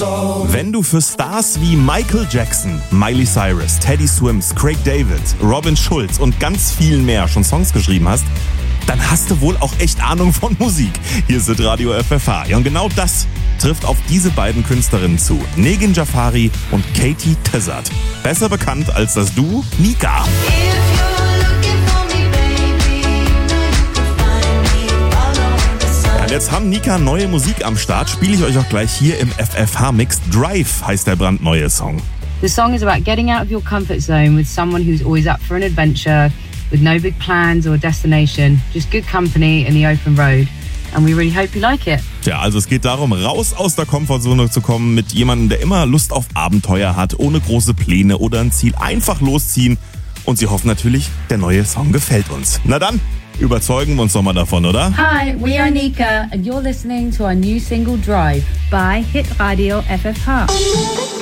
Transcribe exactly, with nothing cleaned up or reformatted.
Wenn du für Stars wie Michael Jackson, Miley Cyrus, Teddy Swims, Craig David, Robin Schulz und ganz vielen mehr schon Songs geschrieben hast, dann hast du wohl auch echt Ahnung von Musik. Hier ist Radio F F H. Ja, und genau das trifft auf diese beiden Künstlerinnen zu. Negin Jafari und Katie Tizard. Besser bekannt als das Duo Nika. Jetzt haben Nika neue Musik am Start, spiele ich euch auch gleich hier im F F H-Mix. Drive heißt der brandneue Song. The song is about getting out of your comfort zone with someone who's always up for an adventure, with no big plans or destination, just good company in the open road. And we really hope you like it. Tja, also es geht darum, raus aus der Komfortzone zu kommen mit jemandem, der immer Lust auf Abenteuer hat, ohne große Pläne oder ein Ziel. Einfach losziehen. Und sie hoffen natürlich, der neue Song gefällt uns. Na dann, überzeugen wir uns doch mal davon, oder? Hi, we are Nika and you're listening to our new single Drive by Hit Radio F F H.